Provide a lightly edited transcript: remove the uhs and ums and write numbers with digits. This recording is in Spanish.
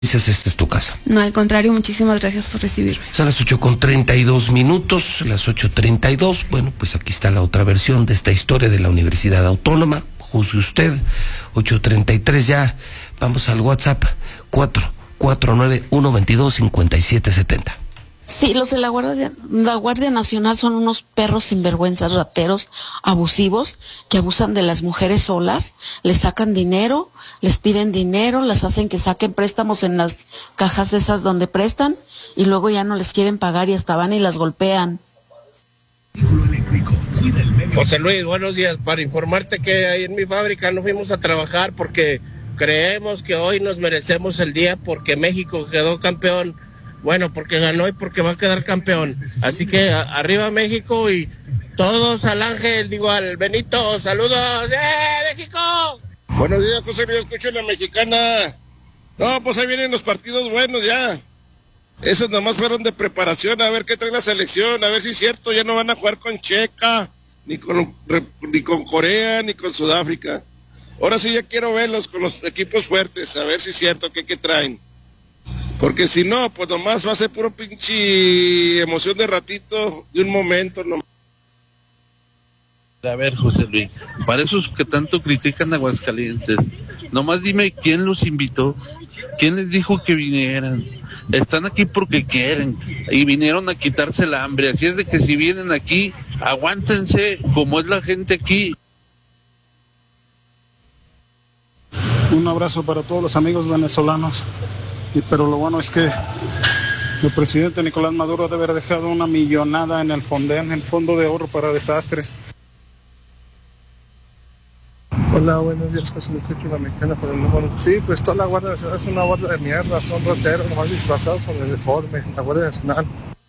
Dices, esta es tu casa. No, al contrario, muchísimas gracias por recibirme. Son las 8:32, las 8:32. Bueno, pues aquí está la otra versión de esta historia de la Universidad Autónoma. Juzgue usted. 8:33 ya. Vamos al WhatsApp. 449-122-5770. Sí, los de la Guardia Nacional son unos perros sinvergüenzas, rateros, abusivos, que abusan de las mujeres solas, les sacan dinero, les piden dinero, las hacen que saquen préstamos en las cajas esas donde prestan, y luego ya no les quieren pagar y hasta van y las golpean. José Luis, buenos días. Para informarte que ahí en mi fábrica no fuimos a trabajar porque creemos que hoy nos merecemos el día porque México quedó campeón. Bueno, porque ganó y porque va a quedar campeón. Así que arriba México y todos al Ángel, digo al Benito, saludos. México! Buenos días, José Luis, escucho la mexicana. No, pues ahí vienen los partidos buenos ya. Esos nomás fueron de preparación, a ver qué trae la selección, a ver si es cierto, ya no van a jugar con Checa, ni con Corea, ni con Sudáfrica. Ahora sí ya quiero verlos con los equipos fuertes, a ver si es cierto qué traen. Porque si no, pues nomás va a ser puro pinche emoción de ratito, de un momento nomás. A ver, José Luis, para esos que tanto critican a Aguascalientes, nomás dime quién los invitó, quién les dijo que vinieran. Están aquí porque quieren y vinieron a quitarse el hambre, así es de que si vienen aquí, aguántense como es la gente aquí. Un abrazo para todos los amigos venezolanos. Pero lo bueno es que el presidente Nicolás Maduro debe haber dejado una millonada en el Fonden, el Fondo de Ahorro para Desastres. Hola, buenos días, José Luis, la mexicana por el número. Sí, pues toda la Guardia Nacional es una guardia de mierda, son rateros nomás disfrazados con el uniforme, la Guardia Nacional.